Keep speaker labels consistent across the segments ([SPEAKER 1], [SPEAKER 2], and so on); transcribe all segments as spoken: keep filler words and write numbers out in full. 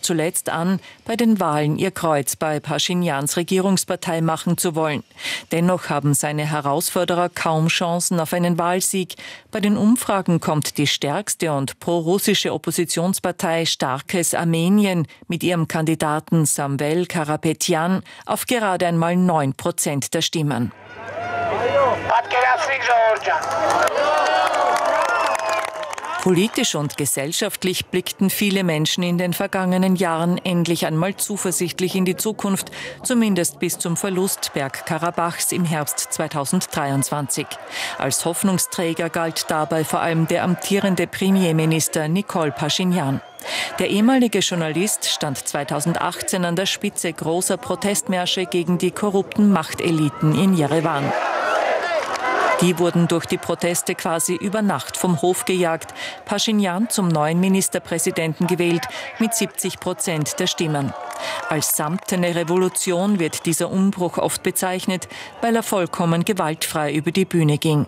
[SPEAKER 1] zuletzt an, bei den Wahlen ihr Kreuz bei Paschinyans Regierungspartei machen zu wollen. Dennoch haben seine Herausforderer kaum Chancen auf einen Wahlsieg. Bei den Umfragen kommt die stärkste und pro-russische Oppositionspartei Starkes Armenien mit ihrem Kandidaten Samvel Karapetyan auf gerade einmal neun Prozent der Stimmen. Politisch und gesellschaftlich blickten viele Menschen in den vergangenen Jahren endlich einmal zuversichtlich in die Zukunft, zumindest bis zum Verlust Bergkarabachs im Herbst zweitausenddreiundzwanzig. Als Hoffnungsträger galt dabei vor allem der amtierende Premierminister Nikol Paschinjan. Der ehemalige Journalist stand zweitausendachtzehn an der Spitze großer Protestmärsche gegen die korrupten Machteliten in Jerewan. Die wurden durch die Proteste quasi über Nacht vom Hof gejagt. Paschinjan zum neuen Ministerpräsidenten gewählt mit siebzig Prozent der Stimmen. Als samtene Revolution wird dieser Umbruch oft bezeichnet, weil er vollkommen gewaltfrei über die Bühne ging.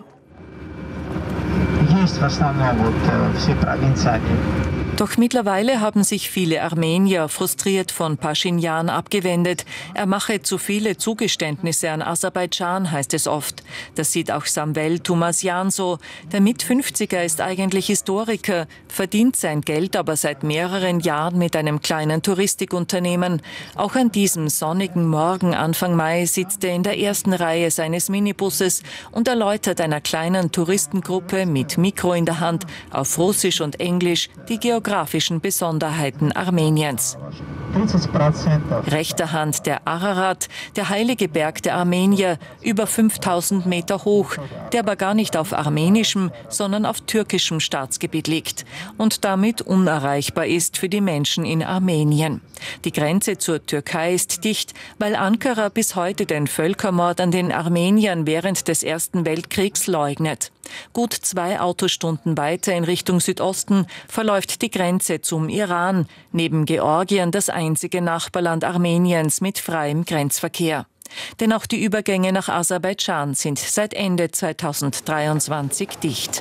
[SPEAKER 1] Doch mittlerweile haben sich viele Armenier frustriert von Paschinjan abgewendet. Er mache zu viele Zugeständnisse an Aserbaidschan, heißt es oft. Das sieht auch Samvel Tumasyan so. Der Mit-fünfziger ist eigentlich Historiker, verdient sein Geld aber seit mehreren Jahren mit einem kleinen Touristikunternehmen. Auch an diesem sonnigen Morgen Anfang Mai sitzt er in der ersten Reihe seines Minibusses und erläutert einer kleinen Touristengruppe mit Mikro in der Hand auf Russisch und Englisch die geografischen Besonderheiten Armeniens. Rechter Hand der Ararat, der heilige Berg der Armenier, über fünftausend Meter hoch, der aber gar nicht auf armenischem, sondern auf türkischem Staatsgebiet liegt und damit unerreichbar ist für die Menschen in Armenien. Die Grenze zur Türkei ist dicht, weil Ankara bis heute den Völkermord an den Armeniern während des Ersten Weltkriegs leugnet. Gut zwei Autostunden weiter in Richtung Südosten verläuft die Grenze zum Iran, neben Georgien das einzige Nachbarland Armeniens mit freiem Grenzverkehr. Denn auch die Übergänge nach Aserbaidschan sind seit Ende zweitausenddreiundzwanzig dicht.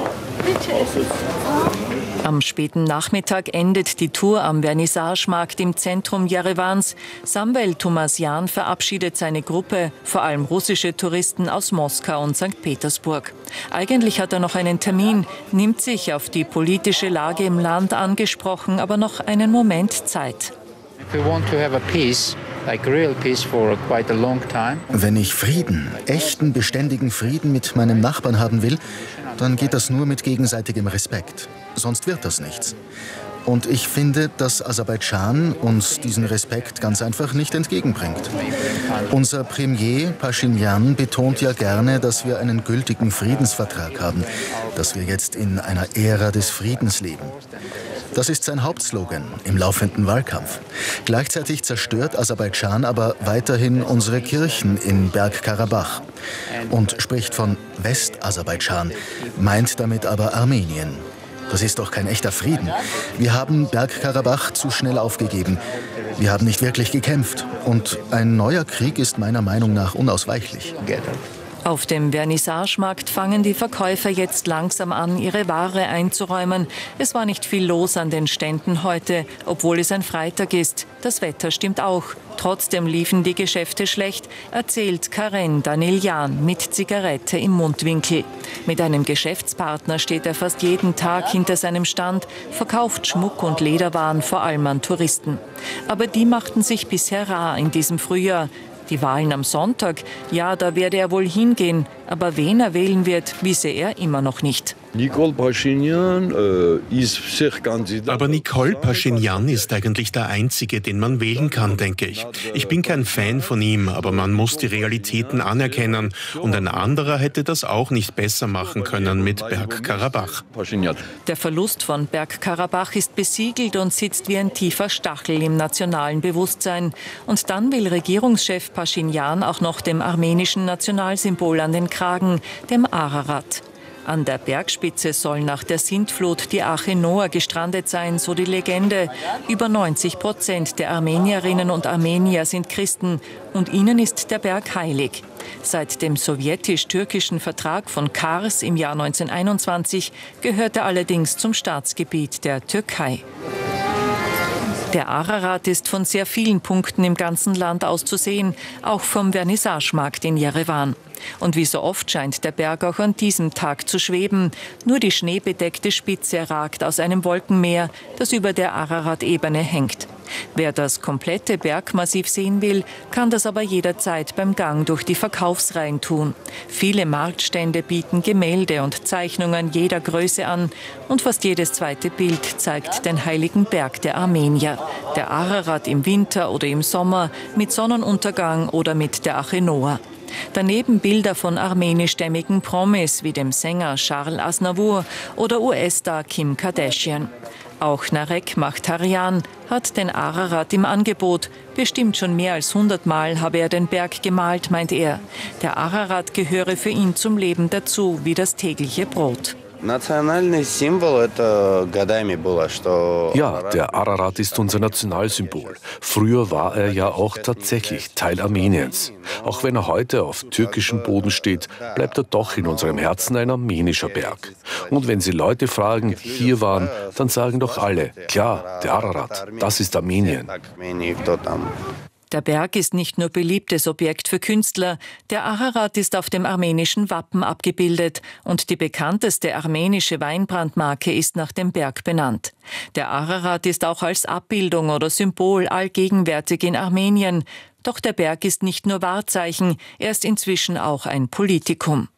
[SPEAKER 1] Am späten Nachmittag endet die Tour am Vernissagemarkt im Zentrum Jerewans. Samvel Tumasyan verabschiedet seine Gruppe, vor allem russische Touristen aus Moskau und Sankt Petersburg. Eigentlich hat er noch einen Termin, nimmt sich auf die politische Lage im Land angesprochen, aber noch einen Moment Zeit.
[SPEAKER 2] Wenn ich Frieden, echten, beständigen Frieden mit meinem Nachbarn haben will, dann geht das nur mit gegenseitigem Respekt. Sonst wird das nichts. Und ich finde, dass Aserbaidschan uns diesen Respekt ganz einfach nicht entgegenbringt. Unser Premier Paschinjan betont ja gerne, dass wir einen gültigen Friedensvertrag haben, dass wir jetzt in einer Ära des Friedens leben. Das ist sein Hauptslogan im laufenden Wahlkampf. Gleichzeitig zerstört Aserbaidschan aber weiterhin unsere Kirchen in Bergkarabach und spricht von Westaserbaidschan, meint damit aber Armenien. Das ist doch kein echter Frieden. Wir haben Bergkarabach zu schnell aufgegeben. Wir haben nicht wirklich gekämpft. Und ein neuer Krieg ist meiner Meinung nach unausweichlich.
[SPEAKER 1] Auf dem Vernissagemarkt fangen die Verkäufer jetzt langsam an, ihre Ware einzuräumen. Es war nicht viel los an den Ständen heute, obwohl es ein Freitag ist. Das Wetter stimmt auch. Trotzdem liefen die Geschäfte schlecht, erzählt Karen Daniljan mit Zigarette im Mundwinkel. Mit einem Geschäftspartner steht er fast jeden Tag hinter seinem Stand, verkauft Schmuck und Lederwaren vor allem an Touristen. Aber die machten sich bisher rar in diesem Frühjahr. Die Wahlen am Sonntag, ja, da werde er wohl hingehen. Aber wen er wählen wird, wisse er immer noch nicht.
[SPEAKER 3] Nikol Paschinjan äh, ist Chefkandidat.
[SPEAKER 4] Aber Nikol Paschinjan ist eigentlich der Einzige, den man wählen kann, denke ich. Ich bin kein Fan von ihm, aber man muss die Realitäten anerkennen. Und ein anderer hätte das auch nicht besser machen können mit Bergkarabach.
[SPEAKER 1] Der Verlust von Bergkarabach ist besiegelt und sitzt wie ein tiefer Stachel im nationalen Bewusstsein. Und dann will Regierungschef Paschinjan auch noch dem armenischen Nationalsymbol an den Kragen, dem Ararat. An der Bergspitze soll nach der Sintflut die Arche Noah gestrandet sein, so die Legende. Über neunzig Prozent der Armenierinnen und Armenier sind Christen und ihnen ist der Berg heilig. Seit dem sowjetisch-türkischen Vertrag von Kars im Jahr neunzehnhunderteinundzwanzig gehört er allerdings zum Staatsgebiet der Türkei. Der Ararat ist von sehr vielen Punkten im ganzen Land aus zu sehen, auch vom Vernissagemarkt in Jerewan. Und wie so oft scheint der Berg auch an diesem Tag zu schweben. Nur die schneebedeckte Spitze ragt aus einem Wolkenmeer, das über der Ararat-Ebene hängt. Wer das komplette Bergmassiv sehen will, kann das aber jederzeit beim Gang durch die Verkaufsreihen tun. Viele Marktstände bieten Gemälde und Zeichnungen jeder Größe an und fast jedes zweite Bild zeigt den heiligen Berg der Armenier. Der Ararat im Winter oder im Sommer, mit Sonnenuntergang oder mit der Arche Noah. Daneben Bilder von armenischstämmigen Promis wie dem Sänger Charles Aznavour oder U S-Star Kim Kardashian. Auch Narek Makhtarian hat den Ararat im Angebot. Bestimmt schon mehr als hundert Mal habe er den Berg gemalt, meint er. Der Ararat gehöre für ihn zum Leben dazu, wie das tägliche Brot.
[SPEAKER 5] Ja, der Ararat ist unser Nationalsymbol. Früher war er ja auch tatsächlich Teil Armeniens. Auch wenn er heute auf türkischem Boden steht, bleibt er doch in unserem Herzen ein armenischer Berg. Und wenn Sie Leute fragen, die hier waren, dann sagen doch alle, klar, der Ararat, das ist Armenien.
[SPEAKER 1] Der Berg ist nicht nur beliebtes Objekt für Künstler, der Ararat ist auf dem armenischen Wappen abgebildet und die bekannteste armenische Weinbrandmarke ist nach dem Berg benannt. Der Ararat ist auch als Abbildung oder Symbol allgegenwärtig in Armenien. Doch der Berg ist nicht nur Wahrzeichen, er ist inzwischen auch ein Politikum.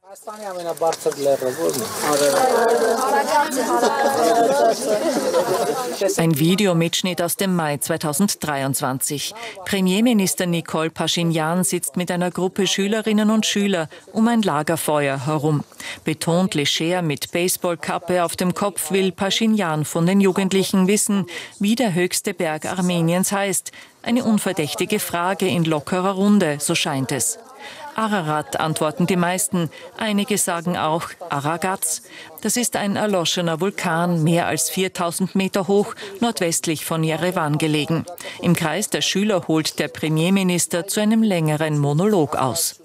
[SPEAKER 1] Ein Videomitschnitt aus dem Mai zweitausenddreiundzwanzig. Premierminister Nikol Paschinjan sitzt mit einer Gruppe Schülerinnen und Schüler um ein Lagerfeuer herum. Betont leger mit Baseballkappe auf dem Kopf will Paschinjan von den Jugendlichen wissen, wie der höchste Berg Armeniens heißt. Eine unverdächtige Frage in lockerer Runde, so scheint es. Ararat, antworten die meisten. Einige sagen auch Aragats. Das ist ein erloschener Vulkan, mehr als viertausend Meter hoch, nordwestlich von Jerewan gelegen. Im Kreis der Schüler holt der Premierminister zu einem längeren Monolog aus.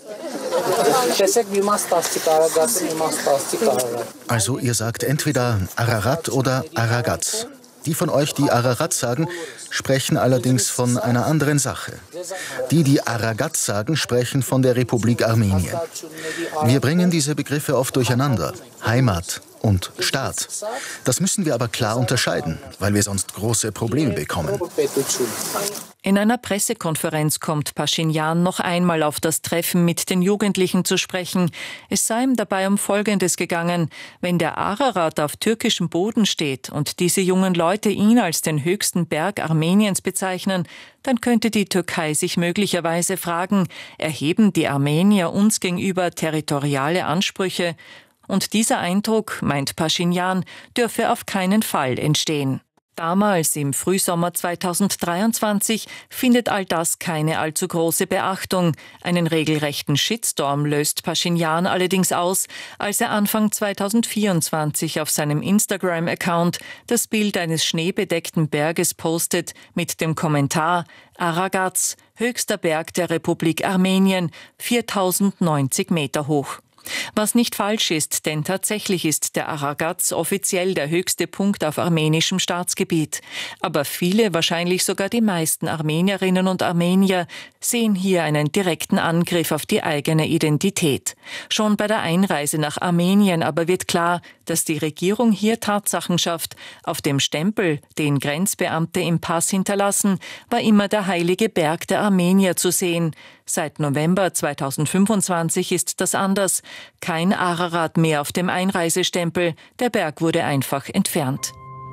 [SPEAKER 2] Also ihr sagt entweder Ararat oder Aragats. Die von euch, die Ararat sagen, sprechen allerdings von einer anderen Sache. Die, die Aragats sagen, sprechen von der Republik Armenien. Wir bringen diese Begriffe oft durcheinander. Heimat und Staat. Das müssen wir aber klar unterscheiden, weil wir sonst große Probleme bekommen.
[SPEAKER 1] In einer Pressekonferenz kommt Paschinjan noch einmal auf das Treffen mit den Jugendlichen zu sprechen. Es sei ihm dabei um Folgendes gegangen: Wenn der Ararat auf türkischem Boden steht und diese jungen Leute ihn als den höchsten Berg Armeniens bezeichnen, dann könnte die Türkei sich möglicherweise fragen, erheben die Armenier uns gegenüber territoriale Ansprüche? Und dieser Eindruck, meint Paschinjan, dürfe auf keinen Fall entstehen. Damals, im Frühsommer zweitausenddreiundzwanzig, findet all das keine allzu große Beachtung. Einen regelrechten Shitstorm löst Paschinjan allerdings aus, als er Anfang zweitausendvierundzwanzig auf seinem Instagram-Account das Bild eines schneebedeckten Berges postet mit dem Kommentar Aragats, höchster Berg der Republik Armenien, viertausendneunzig Meter hoch. Was nicht falsch ist, denn tatsächlich ist der Aragats offiziell der höchste Punkt auf armenischem Staatsgebiet. Aber viele, wahrscheinlich sogar die meisten Armenierinnen und Armenier, sehen hier einen direkten Angriff auf die eigene Identität. Schon bei der Einreise nach Armenien aber wird klar, dass die Regierung hier Tatsachen schafft. Auf dem Stempel, den Grenzbeamte im Pass hinterlassen, war immer der heilige Berg der Armenier zu sehen. Seit November zweitausendfünfundzwanzig ist das anders. Kein Ararat mehr auf dem Einreisestempel. Der Berg wurde einfach entfernt.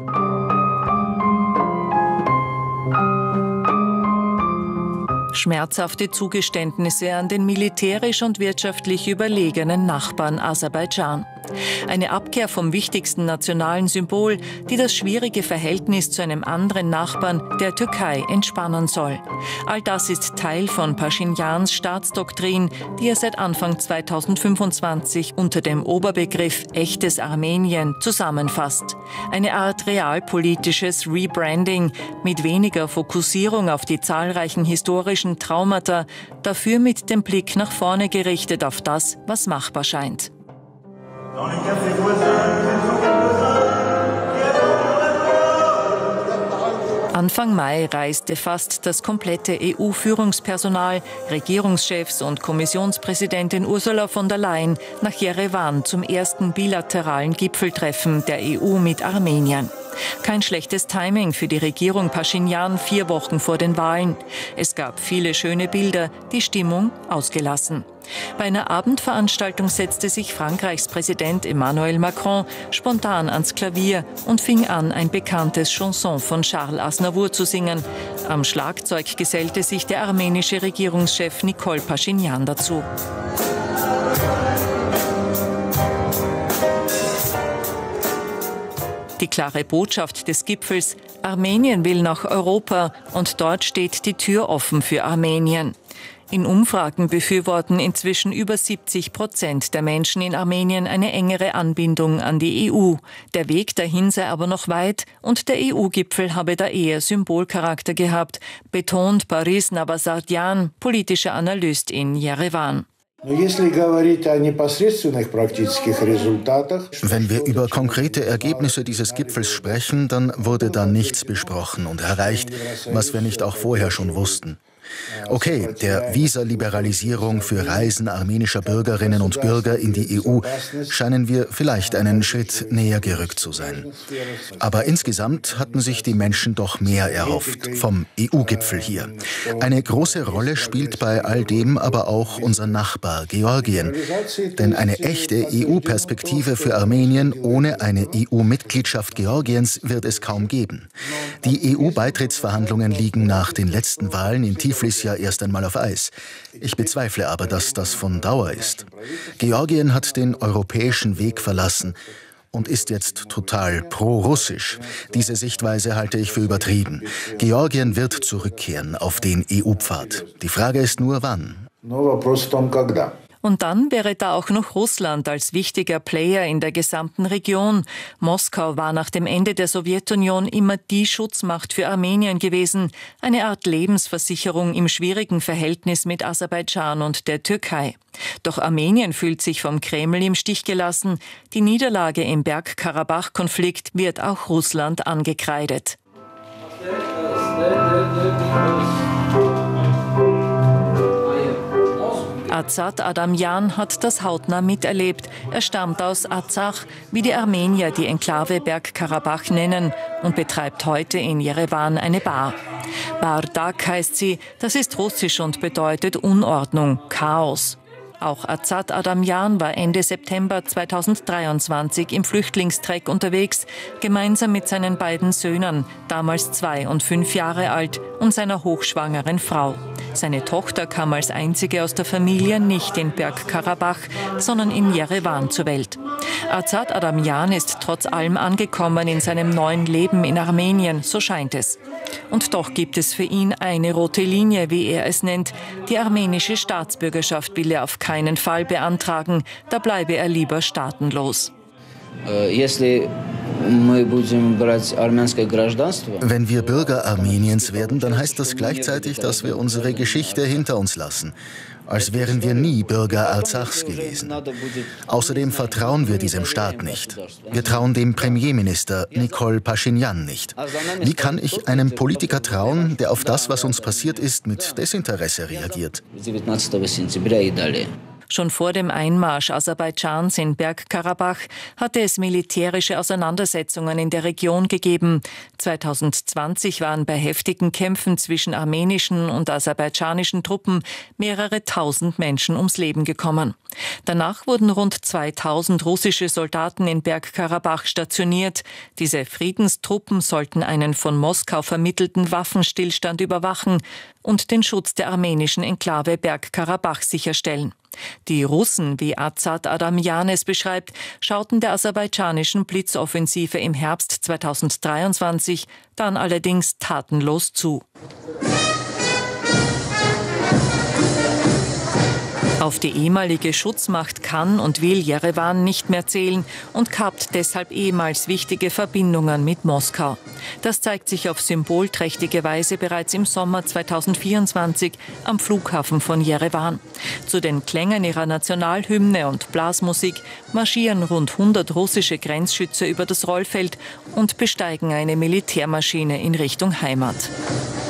[SPEAKER 1] Schmerzhafte Zugeständnisse an den militärisch und wirtschaftlich überlegenen Nachbarn Aserbaidschan. Eine Abkehr vom wichtigsten nationalen Symbol, die das schwierige Verhältnis zu einem anderen Nachbarn, der Türkei, entspannen soll. All das ist Teil von Paschinjans Staatsdoktrin, die er seit Anfang zweitausendfünfundzwanzig unter dem Oberbegriff echtes Armenien zusammenfasst. Eine Art realpolitisches Rebranding mit weniger Fokussierung auf die zahlreichen historischen Traumata, dafür mit dem Blick nach vorne gerichtet auf das, was machbar scheint. Anfang Mai reiste fast das komplette E U-Führungspersonal, Regierungschefs und Kommissionspräsidentin Ursula von der Leyen nach Jerewan zum ersten bilateralen Gipfeltreffen der E U mit Armenien. Kein schlechtes Timing für die Regierung Paschinjan vier Wochen vor den Wahlen. Es gab viele schöne Bilder, die Stimmung ausgelassen. Bei einer Abendveranstaltung setzte sich Frankreichs Präsident Emmanuel Macron spontan ans Klavier und fing an, ein bekanntes Chanson von Charles Aznavour zu singen. Am Schlagzeug gesellte sich der armenische Regierungschef Nikol Paschinjan dazu. Die klare Botschaft des Gipfels: Armenien will nach Europa und dort steht die Tür offen für Armenien. In Umfragen befürworten inzwischen über siebzig Prozent der Menschen in Armenien eine engere Anbindung an die E U. Der Weg dahin sei aber noch weit und der E U-Gipfel habe da eher Symbolcharakter gehabt, betont Boris Navasardyan, politischer Analyst in Jerewan.
[SPEAKER 2] Wenn wir über konkrete Ergebnisse dieses Gipfels sprechen, dann wurde da nichts besprochen und erreicht, was wir nicht auch vorher schon wussten. Okay, der Visaliberalisierung für Reisen armenischer Bürgerinnen und Bürger in die E U scheinen wir vielleicht einen Schritt näher gerückt zu sein. Aber insgesamt hatten sich die Menschen doch mehr erhofft vom E U-Gipfel hier. Eine große Rolle spielt bei all dem aber auch unser Nachbar Georgien. Denn eine echte E U-Perspektive für Armenien ohne eine E U-Mitgliedschaft Georgiens wird es kaum geben. Die E U-Beitrittsverhandlungen liegen nach den letzten Wahlen in Tiflis ja erst einmal auf Eis. Ich bezweifle aber, dass das von Dauer ist. Georgien hat den europäischen Weg verlassen und ist jetzt total pro-russisch. Diese Sichtweise halte ich für übertrieben. Georgien wird zurückkehren auf den E U-Pfad. Die Frage ist nur, wann.
[SPEAKER 1] Und dann wäre da auch noch Russland als wichtiger Player in der gesamten Region. Moskau war nach dem Ende der Sowjetunion immer die Schutzmacht für Armenien gewesen, eine Art Lebensversicherung im schwierigen Verhältnis mit Aserbaidschan und der Türkei. Doch Armenien fühlt sich vom Kreml im Stich gelassen. Die Niederlage im Bergkarabach-Konflikt wird auch Russland angekreidet. Azad Adamjan hat das hautnah miterlebt. Er stammt aus Arzach, wie die Armenier die Enklave Bergkarabach nennen, und betreibt heute in Jerewan eine Bar. Bardak heißt sie, das ist russisch und bedeutet Unordnung, Chaos. Auch Azad Adamjan war Ende September zweitausenddreiundzwanzig im Flüchtlingstreck unterwegs, gemeinsam mit seinen beiden Söhnen, damals zwei und fünf Jahre alt, und seiner hochschwangeren Frau. Seine Tochter kam als einzige aus der Familie nicht in Bergkarabach, sondern in Jerewan zur Welt. Azad Adamjan ist trotz allem angekommen in seinem neuen Leben in Armenien, so scheint es. Und doch gibt es für ihn eine rote Linie, wie er es nennt. Die armenische Staatsbürgerschaft will er auf keinen Fall beantragen, da bleibe er lieber staatenlos.
[SPEAKER 2] Wenn wir Bürger Armeniens werden, dann heißt das gleichzeitig, dass wir unsere Geschichte hinter uns lassen, als wären wir nie Bürger Arzachs gewesen. Außerdem vertrauen wir diesem Staat nicht. Wir trauen dem Premierminister Nikol Paschinjan nicht. Wie kann ich einem Politiker trauen, der auf das, was uns passiert ist, mit Desinteresse reagiert?
[SPEAKER 1] Schon vor dem Einmarsch Aserbaidschans in Bergkarabach hatte es militärische Auseinandersetzungen in der Region gegeben. zweitausendzwanzig waren bei heftigen Kämpfen zwischen armenischen und aserbaidschanischen Truppen mehrere tausend Menschen ums Leben gekommen. Danach wurden rund zweitausend russische Soldaten in Bergkarabach stationiert. Diese Friedenstruppen sollten einen von Moskau vermittelten Waffenstillstand überwachen und den Schutz der armenischen Enklave Bergkarabach sicherstellen. Die Russen, wie Azad Adamjan es beschreibt, schauten der aserbaidschanischen Blitzoffensive im Herbst zweitausenddreiundzwanzig dann allerdings tatenlos zu. Auf die ehemalige Schutzmacht kann und will Jerewan nicht mehr zählen und kappt deshalb ehemals wichtige Verbindungen mit Moskau. Das zeigt sich auf symbolträchtige Weise bereits im Sommer zweitausendvierundzwanzig am Flughafen von Jerewan. Zu den Klängen ihrer Nationalhymne und Blasmusik marschieren rund hundert russische Grenzschützer über das Rollfeld und besteigen eine Militärmaschine in Richtung Heimat.